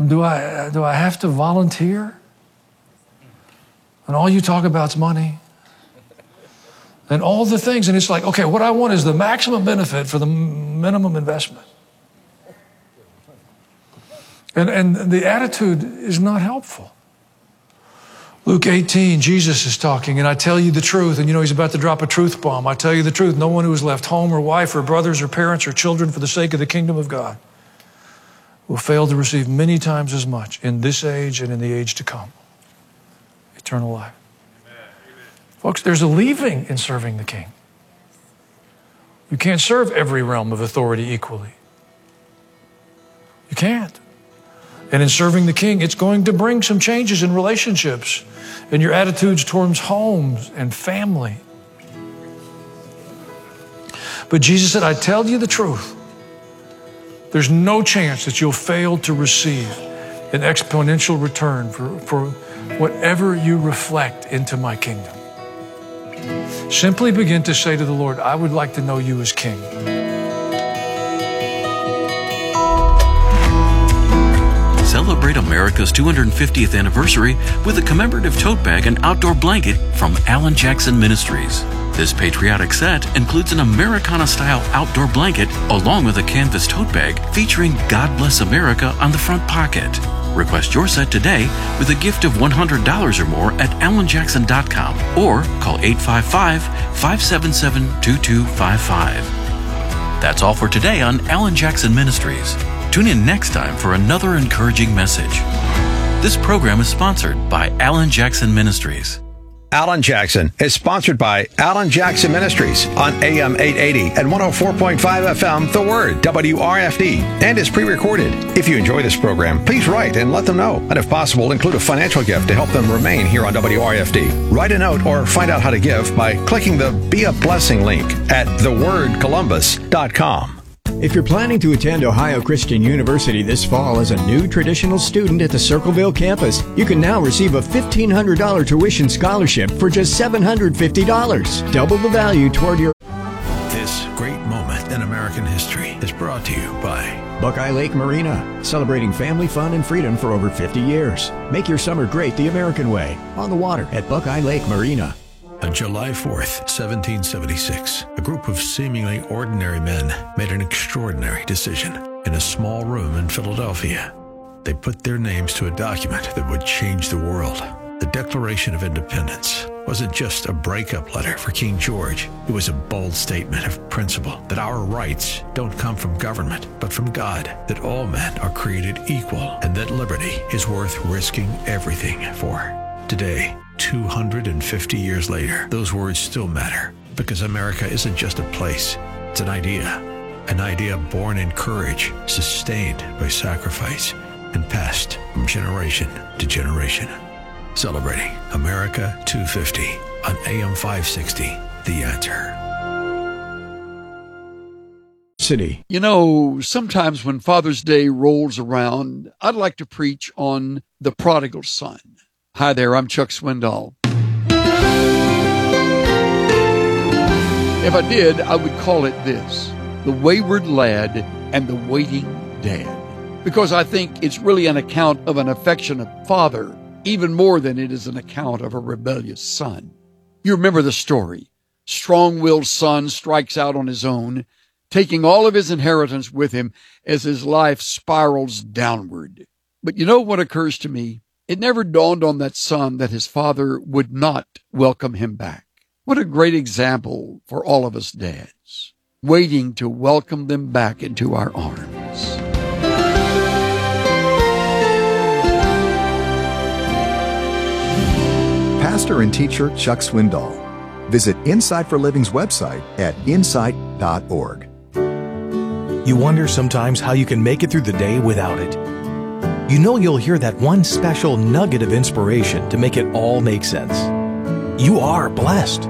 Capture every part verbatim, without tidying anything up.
Do I, do I have to volunteer? And all you talk about is money. And all the things. And it's like, okay, what I want is the maximum benefit for the minimum investment. And, and the attitude is not helpful. Luke eighteen, Jesus is talking, and I tell you the truth, and you know he's about to drop a truth bomb. I tell you the truth, no one who has left home or wife or brothers or parents or children for the sake of the kingdom of God will fail to receive many times as much in this age and in the age to come. Eternal life. Amen. Amen. Folks, there's a leaving in serving the King. You can't serve every realm of authority equally. You can't. And in serving the King, it's going to bring some changes in relationships and your attitudes towards homes and family. But Jesus said, I tell you the truth. There's no chance that you'll fail to receive an exponential return for, for whatever you reflect into my kingdom. Simply begin to say to the Lord, I would like to know you as King. Celebrate America's two hundred fiftieth anniversary with a commemorative tote bag and outdoor blanket from Alan Jackson Ministries. This patriotic set includes an Americana-style outdoor blanket along with a canvas tote bag featuring God Bless America on the front pocket. Request your set today with a gift of one hundred dollars or more at alan jackson dot com or call eight five five, five seven seven, two two five five. That's all for today on Alan Jackson Ministries. Tune in next time for another encouraging message. This program is sponsored by Alan Jackson Ministries. Alan Jackson is sponsored by Alan Jackson Ministries on A M eight eighty and one oh four point five F M, The Word, W R F D, and is pre-recorded. If you enjoy this program, please write and let them know. And if possible, include a financial gift to help them remain here on W R F D. Write a note or find out how to give by clicking the Be a Blessing link at the word columbus dot com. If you're planning to attend Ohio Christian University this fall as a new traditional student at the Circleville campus, you can now receive a fifteen hundred dollars tuition scholarship for just seven hundred fifty dollars. Double the value toward your... This great moment in American history is brought to you by Buckeye Lake Marina, celebrating family fun and freedom for over fifty years. Make your summer great the American way, on the water at Buckeye Lake Marina. On July fourth, seventeen seventy-six, a group of seemingly ordinary men made an extraordinary decision in a small room in Philadelphia. They put their names to a document that would change the world. The Declaration of Independence wasn't just a breakup letter for King George. It was a bold statement of principle that our rights don't come from government, but from God, that all men are created equal, and that liberty is worth risking everything for. Today, two hundred fifty years later, those words still matter, because America isn't just a place, it's an idea. An idea born in courage, sustained by sacrifice, and passed from generation to generation. Celebrating America two fifty on A M five sixty, The Answer. City. You know, sometimes when Father's Day rolls around, I'd like to preach on the prodigal son. Hi there, I'm Chuck Swindoll. If I did, I would call it this: the wayward lad and the waiting dad. Because I think it's really an account of an affectionate father, even more than it is an account of a rebellious son. You remember the story. Strong-willed son strikes out on his own, taking all of his inheritance with him as his life spirals downward. But you know what occurs to me? It never dawned on that son that his father would not welcome him back. What a great example for all of us dads, waiting to welcome them back into our arms. Pastor and teacher Chuck Swindoll. Visit Insight for Living's website at insight dot org. You wonder sometimes how you can make it through the day without it. You know you'll hear that one special nugget of inspiration to make it all make sense. You are blessed.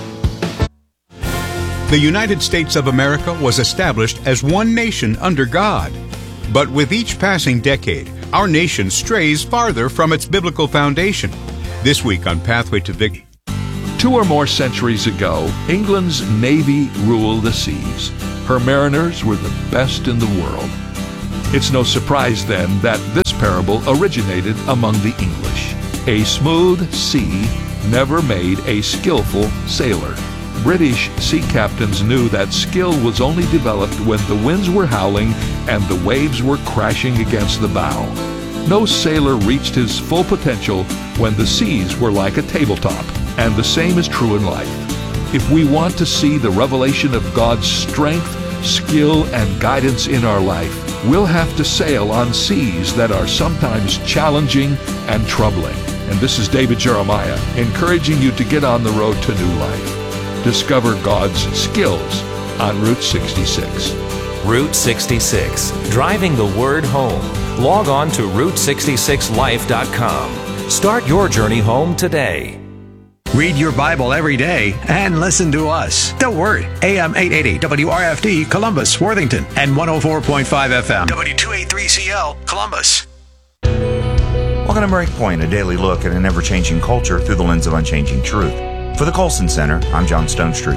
The United States of America was established as one nation under God. But with each passing decade, our nation strays farther from its biblical foundation. This week on Pathway to Victory. Two or more centuries ago, England's navy ruled the seas. Her mariners were the best in the world. It's no surprise then that this parable originated among the English. A smooth sea never made a skillful sailor. British sea captains knew that skill was only developed when the winds were howling and the waves were crashing against the bow. No sailor reached his full potential when the seas were like a tabletop, and the same is true in life. If we want to see the revelation of God's strength, skill, and guidance in our life, we'll have to sail on seas that are sometimes challenging and troubling. And this is David Jeremiah, encouraging you to get on the road to new life. Discover God's skills on Route sixty-six. Route sixty-six, driving the word home. Log on to route sixty-six life dot com. Start your journey home today. Read your Bible every day and listen to us. The Word, A M eight eighty, W R F D, Columbus, Worthington, and one oh four point five F M, W two eighty-three C L, Columbus. Welcome to Breakpoint, a daily look at an ever-changing culture through the lens of unchanging truth. For the Colson Center, I'm John Stonestreet.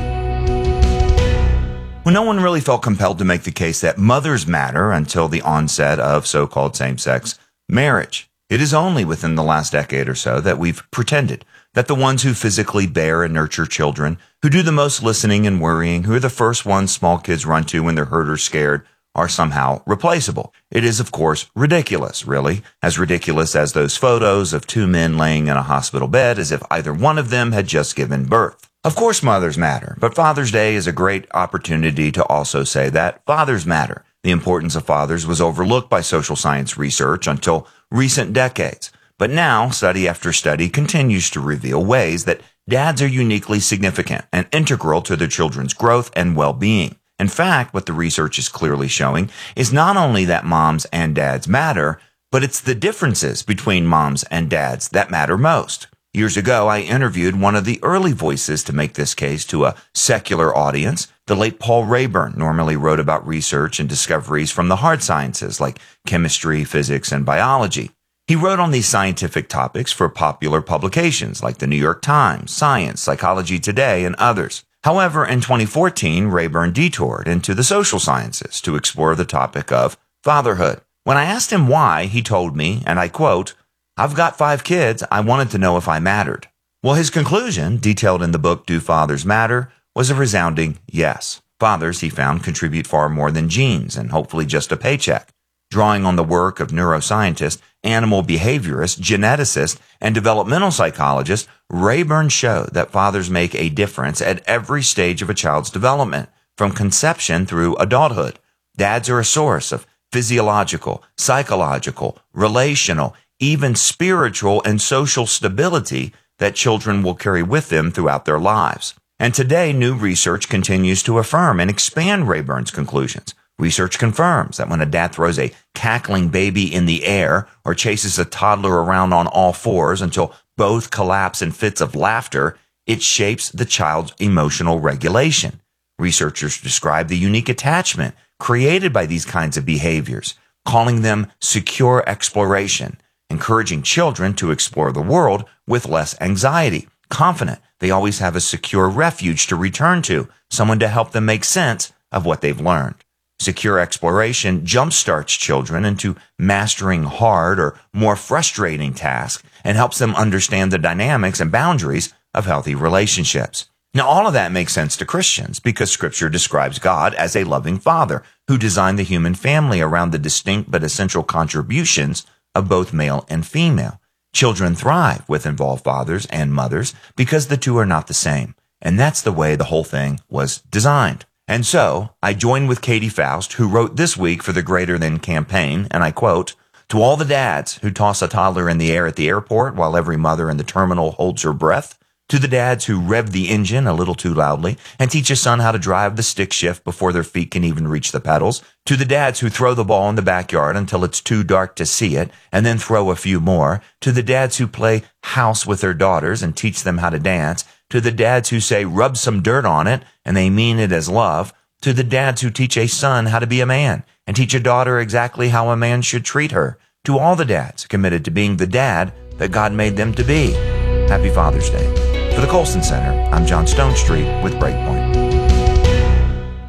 When no one really felt compelled to make the case that mothers matter until the onset of so-called same-sex marriage, it is only within the last decade or so that we've pretended that the ones who physically bear and nurture children, who do the most listening and worrying, who are the first ones small kids run to when they're hurt or scared, are somehow replaceable. It is, of course, ridiculous, really, as ridiculous as those photos of two men laying in a hospital bed as if either one of them had just given birth. Of course mothers matter, but Father's Day is a great opportunity to also say that fathers matter. The importance of fathers was overlooked by social science research until recent decades. But now, study after study continues to reveal ways that dads are uniquely significant and integral to their children's growth and well-being. In fact, what the research is clearly showing is not only that moms and dads matter, but it's the differences between moms and dads that matter most. Years ago, I interviewed one of the early voices to make this case to a secular audience. The late Paul Rayburn normally wrote about research and discoveries from the hard sciences like chemistry, physics, and biology. He wrote on these scientific topics for popular publications like the New York Times, Science, Psychology Today, and others. However, in twenty fourteen, Rayburn detoured into the social sciences to explore the topic of fatherhood. When I asked him why, he told me, and I quote, "I've got five kids. I wanted to know if I mattered." Well, his conclusion, detailed in the book Do Fathers Matter, was a resounding yes. Fathers, he found, contribute far more than genes and hopefully just a paycheck. Drawing on the work of neuroscientists, animal behaviorists, geneticists, and developmental psychologists, Rayburn showed that fathers make a difference at every stage of a child's development, from conception through adulthood. Dads are a source of physiological, psychological, relational, even spiritual and social stability that children will carry with them throughout their lives. And today, new research continues to affirm and expand Rayburn's conclusions. Research confirms that when a dad throws a cackling baby in the air or chases a toddler around on all fours until both collapse in fits of laughter, it shapes the child's emotional regulation. Researchers describe the unique attachment created by these kinds of behaviors, calling them secure exploration, encouraging children to explore the world with less anxiety, confident they always have a secure refuge to return to, someone to help them make sense of what they've learned. Secure exploration jumpstarts children into mastering hard or more frustrating tasks and helps them understand the dynamics and boundaries of healthy relationships. Now, all of that makes sense to Christians because Scripture describes God as a loving Father who designed the human family around the distinct but essential contributions of both male and female. Children thrive with involved fathers and mothers because the two are not the same, and that's the way the whole thing was designed. And so, I joined with Katie Faust, who wrote this week for the Greater Than campaign, and I quote, "To all the dads who toss a toddler in the air at the airport while every mother in the terminal holds her breath, to the dads who rev the engine a little too loudly and teach a son how to drive the stick shift before their feet can even reach the pedals, to the dads who throw the ball in the backyard until it's too dark to see it and then throw a few more, to the dads who play house with their daughters and teach them how to dance, to the dads who say rub some dirt on it and they mean it as love, to the dads who teach a son how to be a man and teach a daughter exactly how a man should treat her, to all the dads committed to being the dad that God made them to be. Happy Father's Day." For the Colson Center, I'm John Stonestreet with Breakpoint.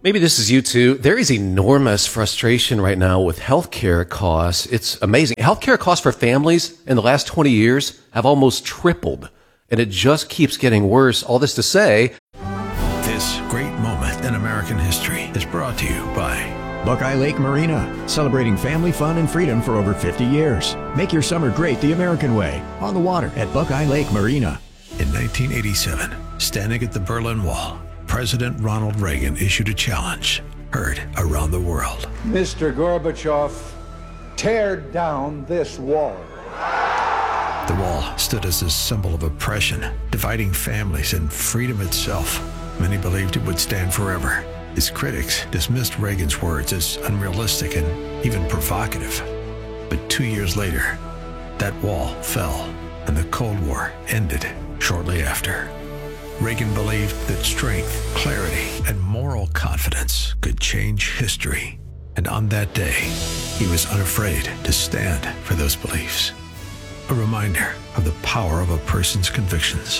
Maybe this is you too. There is enormous frustration right now with healthcare costs. It's amazing. Healthcare costs for families in the last twenty years have almost tripled, and it just keeps getting worse. All this to say, this great moment in American history is brought to you by Buckeye Lake Marina, celebrating family fun and freedom for over fifty years. Make your summer great the American way, on the water at Buckeye Lake Marina. In nineteen eighty-seven, standing at the Berlin Wall, President Ronald Reagan issued a challenge heard around the world. Mister Gorbachev, tear down this wall. The wall stood as a symbol of oppression, dividing families and freedom itself. Many believed it would stand forever. His critics dismissed Reagan's words as unrealistic and even provocative. But two years later, that wall fell, and the Cold War ended shortly after. Reagan believed that strength, clarity, and moral confidence could change history. And on that day, he was unafraid to stand for those beliefs. A reminder of the power of a person's convictions.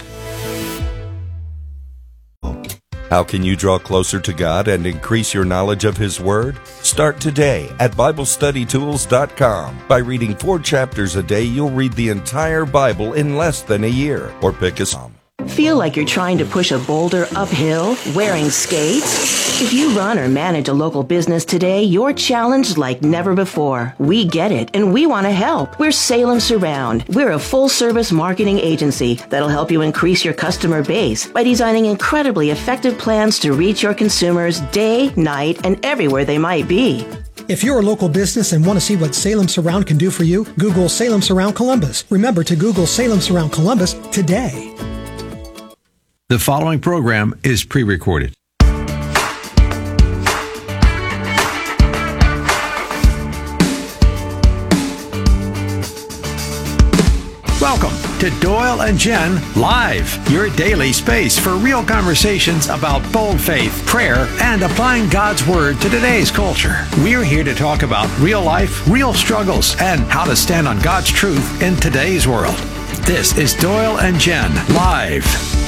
How can you draw closer to God and increase your knowledge of His Word? Start today at Bible Study Tools dot com. By reading four chapters a day, you'll read the entire Bible in less than a year. Or pick a psalm. Feel like you're trying to push a boulder uphill wearing skates? If you run or manage a local business today, you're challenged like never before. We get it, and we want to help. We're Salem Surround. We're a full-service marketing agency that'll help you increase your customer base by designing incredibly effective plans to reach your consumers day, night, and everywhere they might be. If you're a local business and want to see what Salem Surround can do for you, Google Salem Surround Columbus. Remember to Google Salem Surround Columbus today. The following program is pre-recorded. Welcome to Doyle and Jen Live, your daily space for real conversations about bold faith, prayer, and applying God's Word to today's culture. We're here to talk about real life, real struggles, and how to stand on God's truth in today's world. This is Doyle and Jen Live.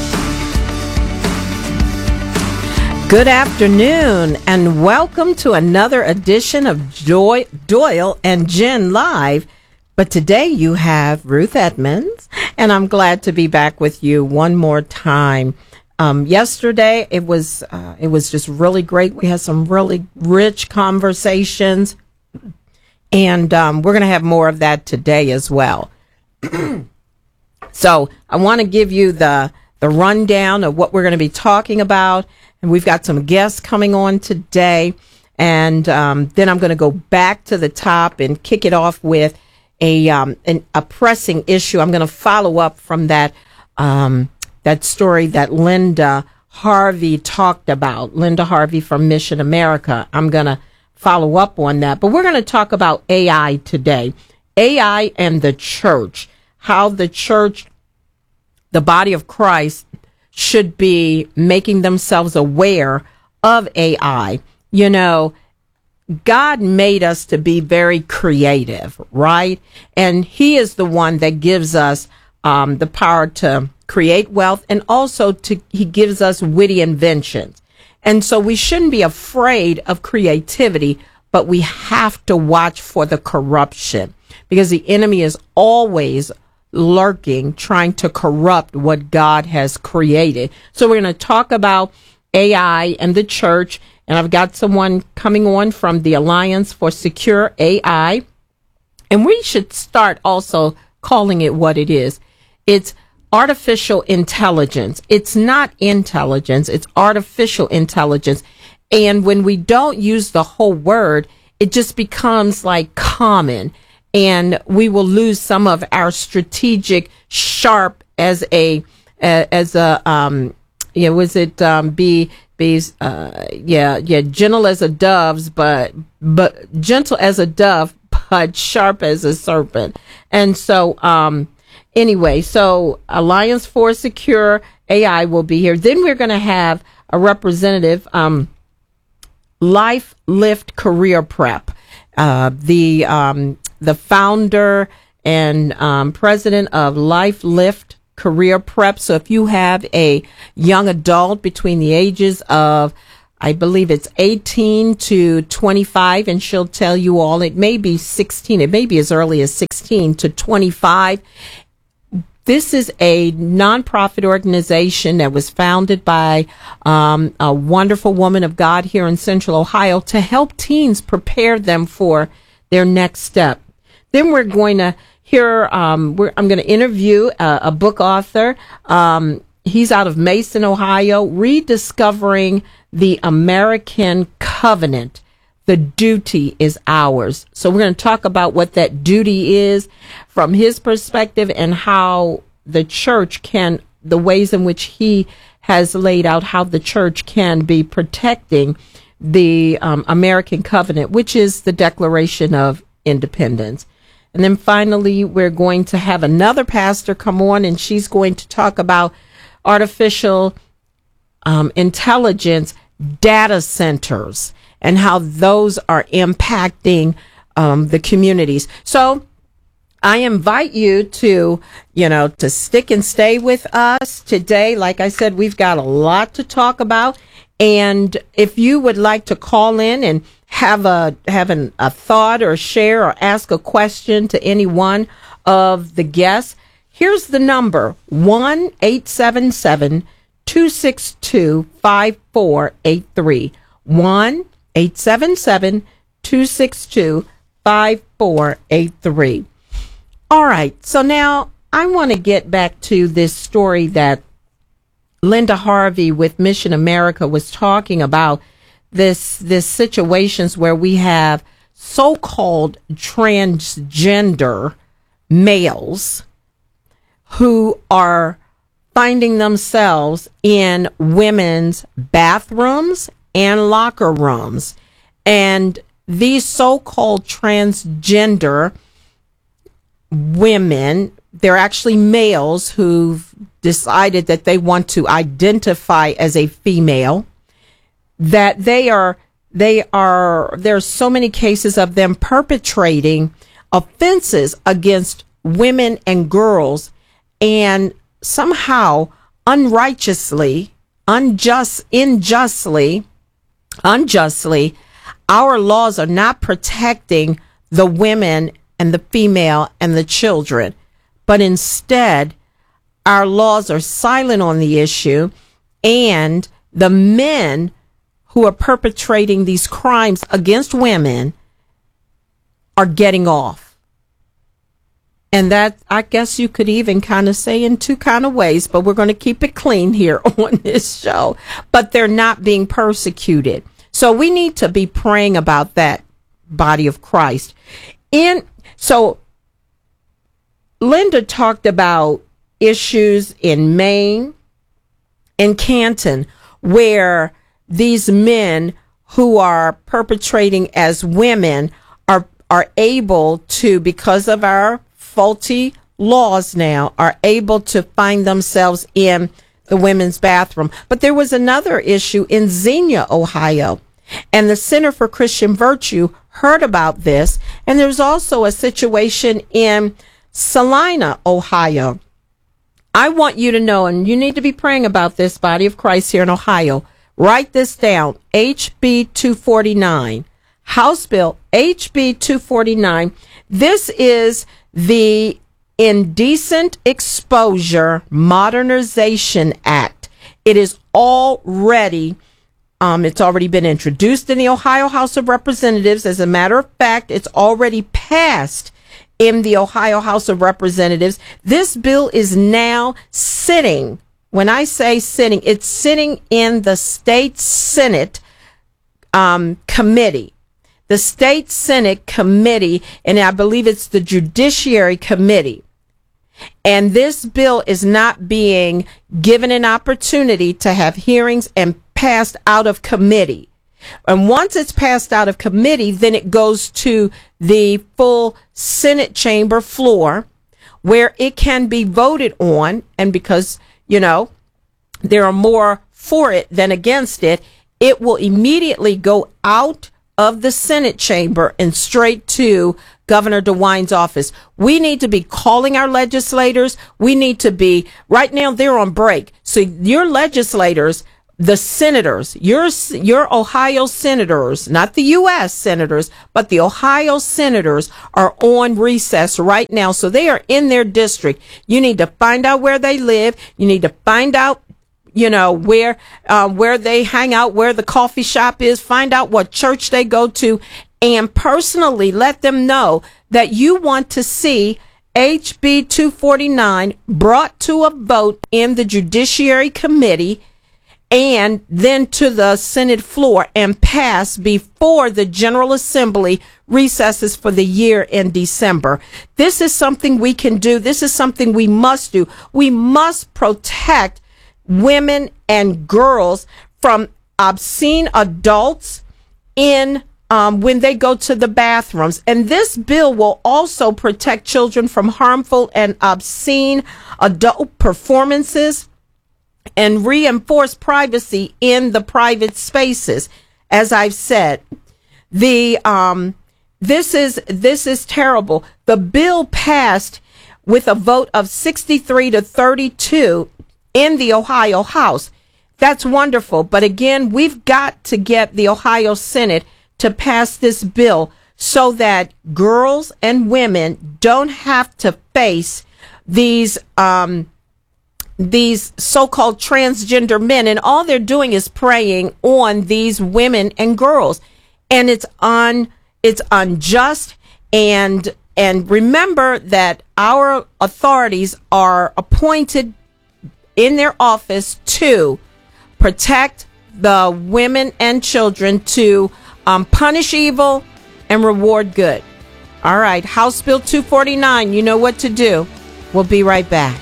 Good afternoon, and welcome to another edition of Joy, Doyle and Jen Live. But today you have Ruth Edmonds, and I'm glad to be back with you one more time. Um, yesterday, it was uh, it was just really great. We had some really rich conversations, and um, we're going to have more of that today as well. So I want to give you the the rundown of what we're going to be talking about. And we've got some guests coming on today. And um, then I'm going to go back to the top and kick it off with a um, an, a pressing issue. I'm going to follow up from that um, that story that Linda Harvey talked about. Linda Harvey from Mission America. I'm going to follow up on that. But we're going to talk about A I today. A I and the church. How the church, the body of Christ, should be making themselves aware of A I. You know, God made us to be very creative, right? And He is the one that gives us um, the power to create wealth, and also to He gives us witty inventions. And so we shouldn't be afraid of creativity, but we have to watch for the corruption, because the enemy is always lurking, trying to corrupt what God has created. So we're going to talk about A I and the church, and I've got someone coming on from the Alliance for Secure A I, and we should start also calling it what it is. It's artificial intelligence. It's not intelligence, it's artificial intelligence. And when we don't use the whole word, it just becomes like common. And we will lose some of our strategic sharp as a uh, as a um yeah was it um be be uh yeah yeah gentle as a dove's but but gentle as a dove but sharp as a serpent. And so um anyway, so Alliance for Secure A I will be here. Then we're going to have a representative, um Life Lift Career Prep, uh the um the founder and um, president of Life Lift Career Prep. So if you have a young adult between the ages of I believe it's eighteen to twenty-five, and she'll tell you all. It may be sixteen. It may be as early as sixteen to twenty-five. This is a nonprofit organization that was founded by um, a wonderful woman of God here in Central Ohio to help teens prepare them for their next step. Then we're going to hear, um, we're, I'm going to interview a, a book author. Um, he's out of Mason, Ohio, Rediscovering the American Covenant. The duty is ours. So we're going to talk about what that duty is from his perspective and how the church can, the ways in which he has laid out how the church can be protecting the um, American Covenant, which is the Declaration of Independence. And then finally, we're going to have another pastor come on, and she's going to talk about artificial um, intelligence data centers and how those are impacting um, the communities. So I invite you to, you know, to stick and stay with us today. Like I said, we've got a lot to talk about. And if you would like to call in and have a have an, a thought or share or ask a question to any one of the guests, here's the number, one eight seven seven, two six two, five four eight three. one eight seven seven, two six two, five four eight three. All right, so now I want to get back to this story that Linda Harvey with Mission America was talking about, this this situations where we have so-called transgender males who are finding themselves in women's bathrooms and locker rooms. And these so-called transgender women, they're actually males who've decided that they want to identify as a female, that they are, they are, there's so many cases of them perpetrating offenses against women and girls, and somehow unrighteously, unjust, unjustly, unjustly, our laws are not protecting the women and the female and the children, but instead our laws are silent on the issue, and the men who are perpetrating these crimes against women are getting off. And that, I guess you could even kind of say in two kind of ways, but we're going to keep it clean here on this show. But they're not being persecuted. So we need to be praying about that, body of Christ. In So Linda talked about issues in Maine and Canton where these men who are perpetrating as women are are able to, because of our faulty laws now, are able to find themselves in the women's bathroom. But there was another issue in Xenia, Ohio, and the Center for Christian Virtue heard about this. And there's also a situation in Salina, Ohio. I want you to know, and you need to be praying about this, body of Christ here in Ohio. Write this down, H B two forty-nine, House Bill H B two forty-nine. This is the Indecent Exposure Modernization Act. It is already, um, it's already been introduced in the Ohio House of Representatives. As a matter of fact, it's already passed in the Ohio House of Representatives. This bill is now sitting. When I say sitting, it's sitting in the state Senate um, committee. The state Senate committee, and I believe it's the Judiciary Committee. And this bill is not being given an opportunity to have hearings and passed out of committee. And once it's passed out of committee, then it goes to the full Senate chamber floor where it can be voted on. And because, you know, there are more for it than against it, it will immediately go out of the Senate chamber and straight to Governor DeWine's office. We need to be calling our legislators. We need to be, right now they're on break. So your legislators, the senators, your your Ohio senators, not the U S senators, but the Ohio senators are on recess right now. So they are in their district. You need to find out where they live. You need to find out, you know, where uh, where they hang out, where the coffee shop is. Find out what church they go to, and personally let them know that you want to see H B two forty-nine brought to a vote in the Judiciary Committee and then to the Senate floor and pass before the General Assembly recesses for the year in December. This is something we can do. This is something we must do. We must protect women and girls from obscene adults in um, when they go to the bathrooms. And this bill will also protect children from harmful and obscene adult performances and reinforce privacy in the private spaces. As I've said, the um, this is this is terrible. The bill passed with a vote of sixty-three to thirty-two in the Ohio House. That's wonderful. But again, we've got to get the Ohio Senate to pass this bill so that girls and women don't have to face these um, these so-called transgender men, and all they're doing is preying on these women and girls, and it's un it's unjust. And and remember that our authorities are appointed in their office to protect the women and children, to um, punish evil and reward good. All right, House Bill two forty-nine, you know what to do. We'll be right back.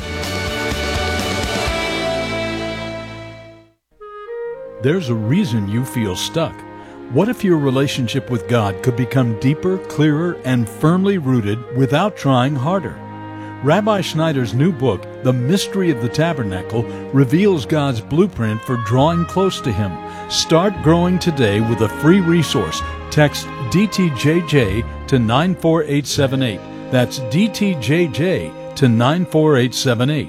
There's a reason you feel stuck. What if your relationship with God could become deeper, clearer, and firmly rooted without trying harder? Rabbi Schneider's new book, The Mystery of the Tabernacle, reveals God's blueprint for drawing close to Him. Start growing today with a free resource. Text D T J J to nine four eight seven eight. That's D T J J to nine four eight seven eight.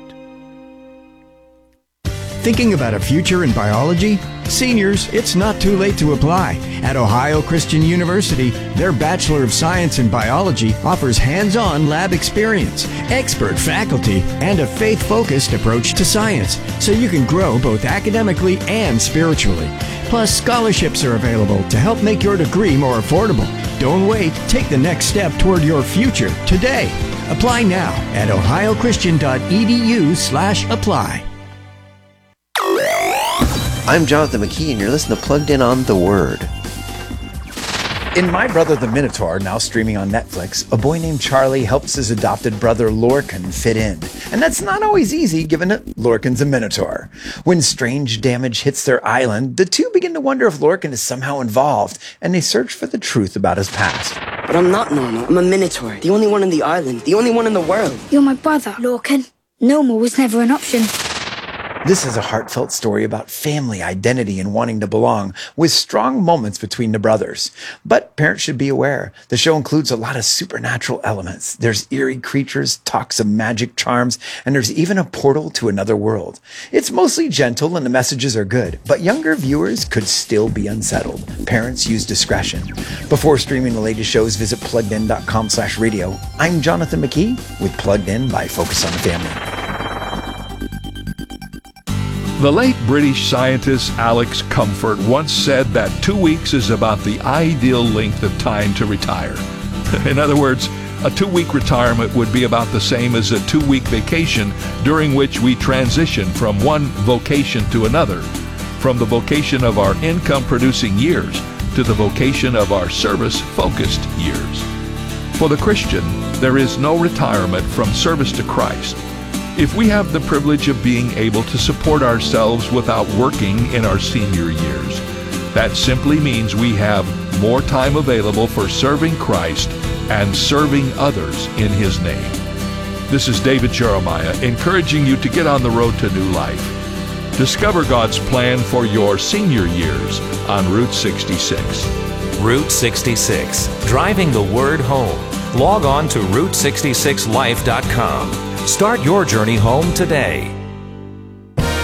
Thinking about a future in biology? Seniors, it's not too late to apply. At Ohio Christian University, their Bachelor of Science in Biology offers hands-on lab experience, expert faculty, and a faith-focused approach to science, so you can grow both academically and spiritually. Plus, scholarships are available to help make your degree more affordable. Don't wait. Take the next step toward your future today. Apply now at ohiochristian.edu slash apply. I'm Jonathan McKee, and you're listening to Plugged In on the Word. In My Brother the Minotaur, now streaming on Netflix, a boy named Charlie helps his adopted brother Lorcan fit in. And that's not always easy, given that Lorcan's a Minotaur. When strange damage hits their island, the two begin to wonder if Lorcan is somehow involved, and they search for the truth about his past. But I'm not normal. I'm a Minotaur. The only one in the island. The only one in the world. You're my brother, Lorcan. Normal was never an option. This is a heartfelt story about family, identity, and wanting to belong, with strong moments between the brothers. But parents should be aware, the show includes a lot of supernatural elements. There's eerie creatures, talks of magic charms, and there's even a portal to another world. It's mostly gentle and the messages are good, but younger viewers could still be unsettled. Parents use discretion. Before streaming the latest shows, visit pluggedin.com slash radio. I'm Jonathan McKee with Plugged In by Focus on the Family. The late British scientist Alex Comfort once said that two weeks is about the ideal length of time to retire. In other words, a two-week retirement would be about the same as a two-week vacation, during which we transition from one vocation to another, from the vocation of our income-producing years to the vocation of our service-focused years. For the Christian, there is no retirement from service to Christ. If we have the privilege of being able to support ourselves without working in our senior years, that simply means we have more time available for serving Christ and serving others in His name. This is David Jeremiah, encouraging you to get on the road to new life. Discover God's plan for your senior years on Route sixty-six. Route sixty-six, driving the word home. Log on to route sixty-six life dot com. Start your journey home today.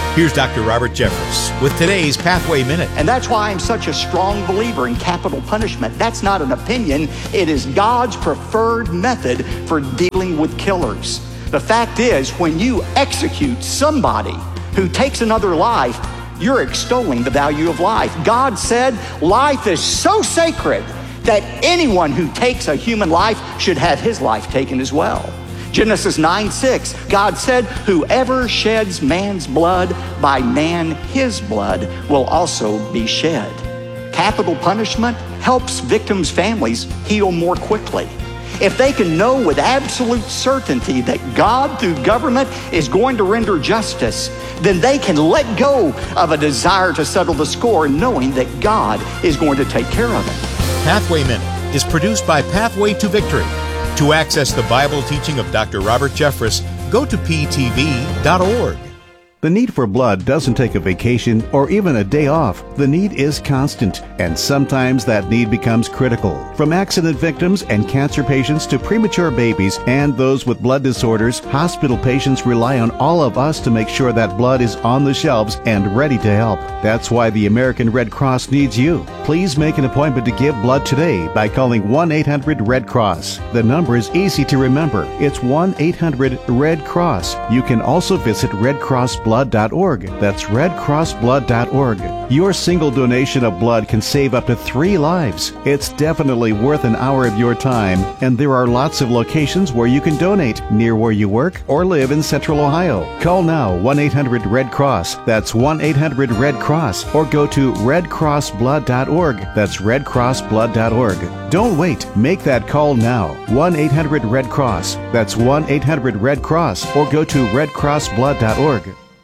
Here's Doctor Robert Jeffress with today's Pathway Minute. And that's why I'm such a strong believer in capital punishment. That's not an opinion. It is God's preferred method for dealing with killers. The fact is, when you execute somebody who takes another life, you're extolling the value of life. God said life is so sacred that anyone who takes a human life should have his life taken as well. Genesis nine six, God said, whoever sheds man's blood, by man his blood will also be shed. Capital punishment helps victims' families heal more quickly. If they can know with absolute certainty that God, through government, is going to render justice, then they can let go of a desire to settle the score, knowing that God is going to take care of it. Pathway Minute is produced by Pathway to Victory. To access the Bible teaching of Doctor Robert Jeffress, go to p t v dot org. The need for blood doesn't take a vacation or even a day off. The need is constant, and sometimes that need becomes critical. From accident victims and cancer patients to premature babies and those with blood disorders, hospital patients rely on all of us to make sure that blood is on the shelves and ready to help. That's why the American Red Cross needs you. Please make an appointment to give blood today by calling one eight hundred red cross. The number is easy to remember. It's one eight hundred red cross. You can also visit red cross blood dot org. That's red cross blood dot org. Your single donation of blood can save up to three lives. It's definitely worth an hour of your time, and there are lots of locations where you can donate near where you work or live in Central Ohio. Call now one eight hundred red cross. That's one eight hundred red cross, or go to red cross blood dot org. That's red cross blood dot org. Don't wait. Make that call now. one eight hundred red cross. That's one eight hundred red cross, or go to red cross blood dot org.